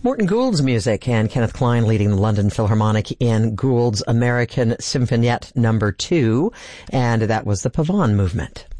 Morton Gould's music and Kenneth Klein leading the London Philharmonic in Gould's American Symphoniette No. 2, and that was the Pavane movement.